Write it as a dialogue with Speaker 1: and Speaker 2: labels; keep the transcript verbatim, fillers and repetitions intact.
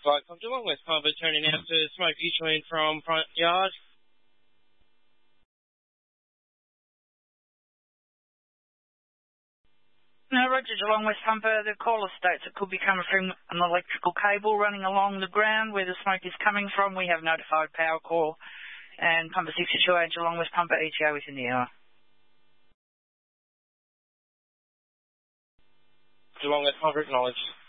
Speaker 1: Guys, I'm Geelong West Pumper turning out to smoke issuing from front yard.
Speaker 2: No, Roger, Geelong West Pumper. The caller states it could be coming from an electrical cable running along the ground where the smoke is coming from. We have notified Power Corps and Pumper six situated Geelong West Pumper E T O within the hour.
Speaker 1: Geelong West Pumper acknowledged.